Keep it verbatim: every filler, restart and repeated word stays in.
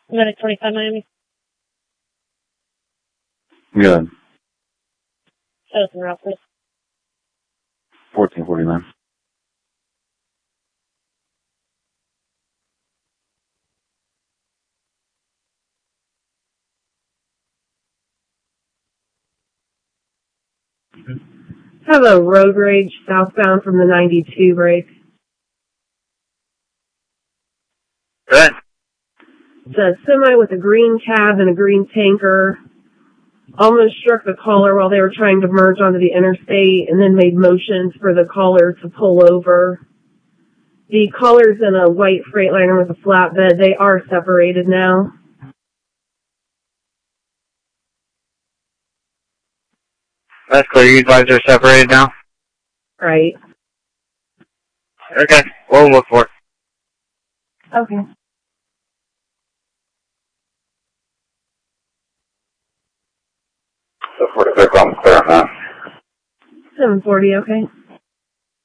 Medic twenty-five Miami. Good. Show us the route, please. fourteen forty-nine. Have a road rage southbound from the ninety-two break. Good. It's a semi with a green cab and a green tanker. Almost struck the caller while they were trying to merge onto the interstate and then made motions for the caller to pull over. The caller's in a white Freightliner with a flatbed. They are separated now. That's clear. You guys are separated now? Right. Okay. We'll look for it. Okay. So forty-six, I'm clear on that. seven forty, okay.